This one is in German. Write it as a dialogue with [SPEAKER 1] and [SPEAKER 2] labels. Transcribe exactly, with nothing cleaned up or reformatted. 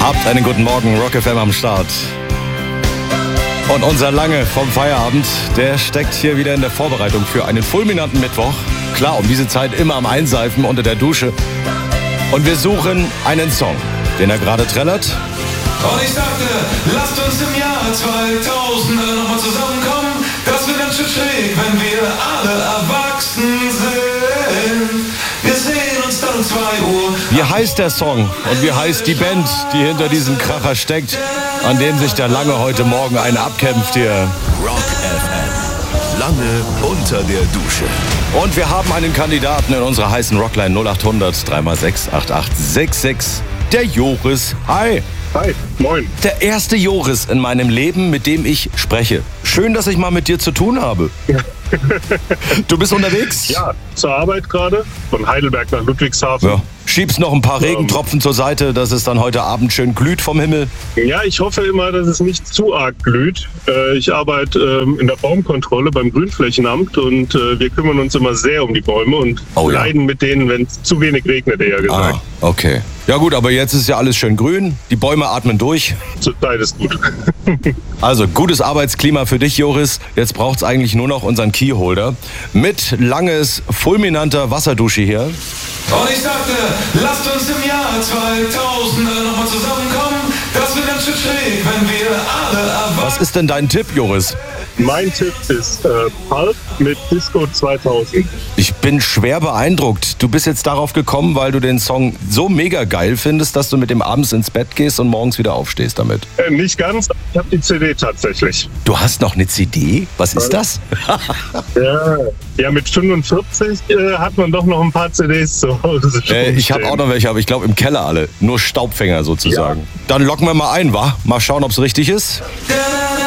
[SPEAKER 1] Habt einen guten Morgen, Rock F M am Start. Und unser Lange vom Feierabend, der steckt hier wieder in der Vorbereitung für einen fulminanten Mittwoch. Klar, um diese Zeit immer am Einseifen unter der Dusche. Und wir suchen einen Song, den er gerade trällert.
[SPEAKER 2] Und ich sagte, lasst uns im Jahre zweitausend alle nochmal zusammenkommen. Das wird ganz schön schräg, wenn wir alle erwachsen sind. Wir sehen uns dann um zwei Uhr.
[SPEAKER 1] Wie heißt der Song und wie heißt die Band, die hinter diesem Kracher steckt, an dem sich der Lange heute Morgen einen abkämpft hier?
[SPEAKER 3] Rock F M. Lange unter der Dusche.
[SPEAKER 1] Und wir haben einen Kandidaten in unserer heißen Rockline null acht hundert drei mal sechs acht acht sechs sechs. Der Joris. Hi.
[SPEAKER 4] Hi, moin.
[SPEAKER 1] Der erste Joris in meinem Leben, mit dem ich spreche. Schön, dass ich mal mit dir zu tun habe.
[SPEAKER 4] Ja.
[SPEAKER 1] Du bist unterwegs?
[SPEAKER 4] Ja, zur Arbeit gerade, von Heidelberg nach Ludwigshafen.
[SPEAKER 1] Ja. Schiebst noch ein paar Regentropfen zur Seite, dass es dann heute Abend schön glüht vom Himmel?
[SPEAKER 4] Ja, ich hoffe immer, dass es nicht zu arg glüht. Äh, ich arbeite ähm, in der Baumkontrolle beim Grünflächenamt und äh, wir kümmern uns immer sehr um die Bäume und
[SPEAKER 1] oh, ja.
[SPEAKER 4] leiden mit denen, wenn es zu wenig regnet, eher gesagt.
[SPEAKER 1] Ah, okay. Ja gut, aber jetzt ist ja alles schön grün, die Bäume atmen durch.
[SPEAKER 4] Zurzeit ist gut.
[SPEAKER 1] Also, gutes Arbeitsklima für dich, Joris. Jetzt braucht's eigentlich nur noch unseren Keyholder mit Langes, fulminanter Wasserdusche hier.
[SPEAKER 2] Und ich sagte, lasst uns im Jahre zweitausend alle nochmal zusammenkommen. Das wird ganz schön schräg, wenn wir alle erwachsen.
[SPEAKER 1] Was ist denn dein Tipp, Joris?
[SPEAKER 4] Mein Tipp ist äh, Pulp mit Disco zweitausend.
[SPEAKER 1] Ich bin schwer beeindruckt. Du bist jetzt darauf gekommen, weil du den Song so mega geil findest, dass du mit dem abends ins Bett gehst und morgens wieder aufstehst damit.
[SPEAKER 4] Äh, nicht ganz, ich habe die C D tatsächlich.
[SPEAKER 1] Du hast noch eine C D? Was ist das?
[SPEAKER 4] Ja, ja, mit fünfundvierzig äh, hat man doch noch ein paar C Ds zu Hause.
[SPEAKER 1] Äh, ich habe auch noch welche, aber ich glaube im Keller alle. Nur Staubfänger sozusagen. Ja. Dann locken wir mal ein, wa? Mal schauen, ob es richtig ist.